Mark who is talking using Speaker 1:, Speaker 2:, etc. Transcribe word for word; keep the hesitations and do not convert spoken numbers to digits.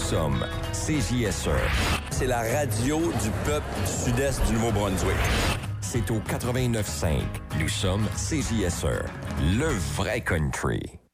Speaker 1: sommes C J S E.
Speaker 2: C'est la radio du peuple du sud-est du Nouveau-Brunswick.
Speaker 1: C'est au quatre-vingt-neuf cinq. Nous sommes C J S E, le vrai country.